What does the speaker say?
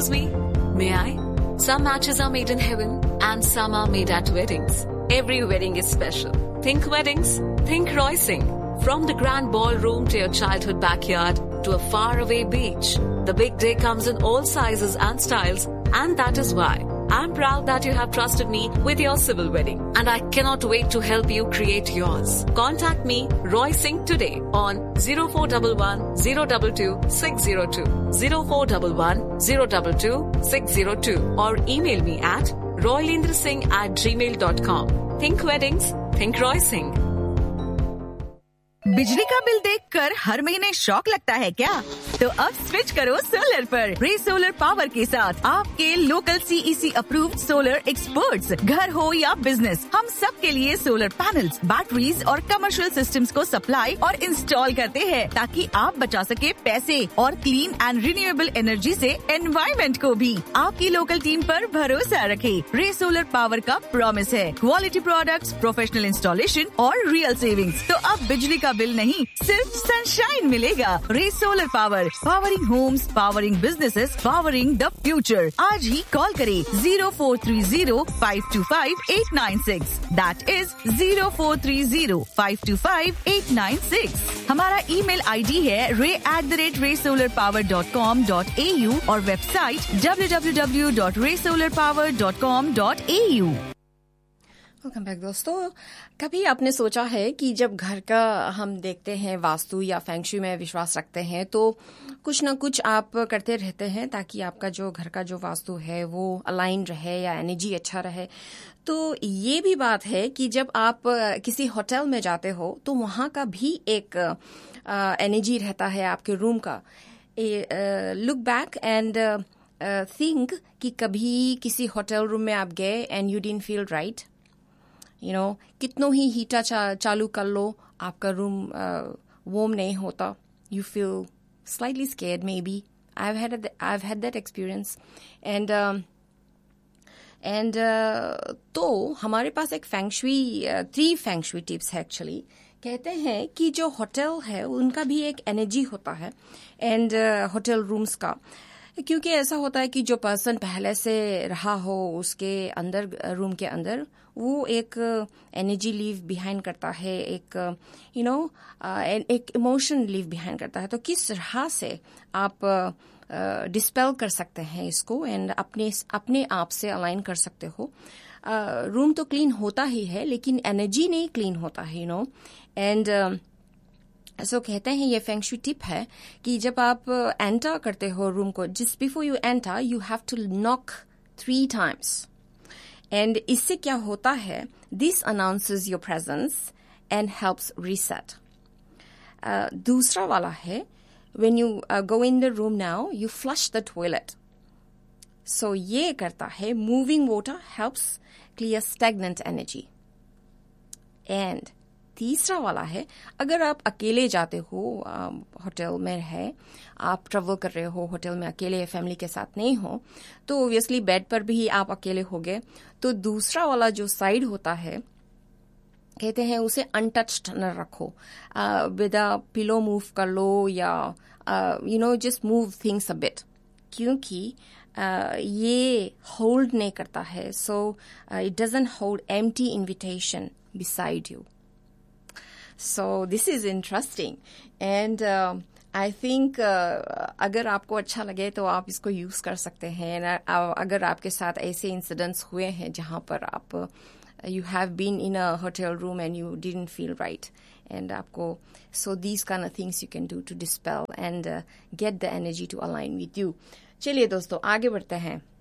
Excuse me, may I? Some matches are made in heaven and some are made at weddings. Every wedding is special. Think weddings, think Roy Singh. From the grand ballroom to your childhood backyard to a faraway beach, the big day comes in all sizes and styles, and that is why I'm proud that you have trusted me with your civil wedding, and I cannot wait to help you create yours. Contact me, Roy Singh, today on 0411 022 602, 0411 022 602, or email me at roylendrasingh@gmail.com. Think weddings, think Roy Singh. बिजली का bill देखकर हर महीने shock लगता है क्या? तो अब switch करो सोलर पर। रे सोलर पावर के साथ आपके local CEC approved solar experts, घर हो या बिजनेस, हम सब के लिए सोलर पैनल्स, बैटरीज और कमर्शियल सिस्टम्स को सप्लाई और इंस्टॉल करते हैं, ताकि आप बचा सके पैसे और क्लीन एंड रिन्यूएबल एनर्जी से एनवायरमेंट को भी। आपकी लोकल टीम पर भरोसा रखें। रे सोलर पावर का प्रॉमिस है क्वालिटी प्रोडक्ट्स, प्रोफेशनल इंस्टॉलेशन और रियल सेविंग्स। तो अब बिजली का बिल नहीं, सिर्फ सनशाइन मिलेगा। रे solar power, powering Holmes, powering businesses, powering the future. आज ही कॉल करें 0430-525-896। That is 0430-525-896। हमारा ईमेल आईडी है ray@raysolarpower.com.au और वेबसाइट www.raysolarpower.com.au। वेलकम बैक दोस्तों। कभी आपने सोचा है कि जब घर का हम देखते हैं, वास्तु या फेंगशुई में विश्वास रखते हैं, तो कुछ ना कुछ आप करते रहते हैं ताकि आपका जो घर का जो वास्तु है वो अलाइन रहे या एनर्जी अच्छा रहे। तो ये भी बात है कि जब आप किसी होटल में जाते हो तो वहाँ का भी एक एनर्जी रहता है आपके रूम का। लुक बैक एंड थिंक कि कभी किसी होटल रूम में आप गए and you didn't feel right. You know, कितनों ही हीटर चालू कर लो, आपका रूम वार्म नहीं होता। You feel slightly scared may be. I've had that experience. And तो हमारे पास एक फेंगशुई 3 फेंगशुई टिप्स है एक्चुअली। कहते हैं कि जो होटल है उनका भी एक एनर्जी होता है एंड होटल रूम्स का, क्योंकि ऐसा होता है कि जो पर्सन पहले से रहा हो उसके अंदर, रूम के अंदर, वो एक एनर्जी लीव बिहाइंड करता है, एक एक इमोशन लीव बिहाइंड करता है। तो किस तरह से आप डिस्पेल कर सकते हैं इसको एंड अपने आप से अलाइन कर सकते हो। रूम तो क्लीन होता ही है लेकिन एनर्जी नहीं क्लीन होता है, एंड सो कहते हैं ये फेंगशुई टिप है कि जब आप एंटर करते हो रूम को, just before you enter you have to knock 3 times। And इससे क्या होता है, this announces your presence and helps reset. दूसरा वाला है, when you go in the room now, you flush the toilet. So ये करता है, moving water helps clear stagnant energy. And तीसरा वाला है, अगर आप अकेले जाते हो, होटल में है, आप ट्रेवल कर रहे हो होटल में अकेले, फैमिली के साथ नहीं हो, तो ऑब्वियसली बेड पर भी आप अकेले होगे, तो दूसरा वाला जो साइड होता है, कहते हैं उसे अनटच्ड न रखो। विद अ पिलो मूव कर लो या just move things a bit, क्योंकि ये होल्ड नहीं करता है। So it doesn't hold empty invitation beside you. So this is interesting and I think अगर आपको अच्छा लगे तो आप इसको यूज कर सकते हैं। अगर आपके साथ ऐसे इंसिडेंट्स हुए हैं जहां पर आप you have been in a hotel room and you didn't feel right, and आपको, so these kind of things you can do to dispel and get the energy to align with you. चलिए दोस्तों आगे बढ़ते हैं।